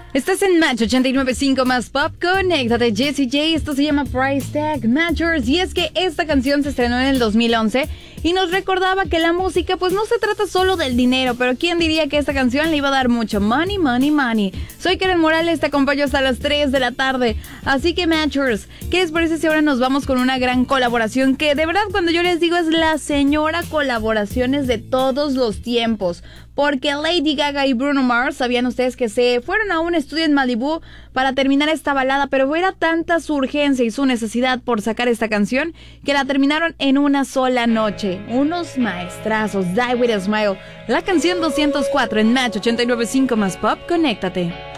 Estás en Match 89.5 más Pop. Conéctate, Jessie J. Esto se llama Price Tag Matchers. Y es que esta canción se estrenó en el 2011 y nos recordaba que la música pues no se trata solo del dinero. Pero quién diría que esta canción le iba a dar mucho money, money, money. Soy Karen Morales, te acompaño hasta las 3 de la tarde. Así que Matchers, ¿qué les parece si ahora nos vamos con una gran colaboración? Que de verdad cuando yo les digo es la señora colaboraciones de todos los tiempos. Porque Lady Gaga y Bruno Mars, ¿sabían ustedes que se fueron a un estudio en Malibú para terminar esta balada? Pero era tanta su urgencia y su necesidad por sacar esta canción que la terminaron en una sola noche. Unos maestrazos. Die With A Smile. La canción 204 en Match 89.5 más Pop. Conéctate.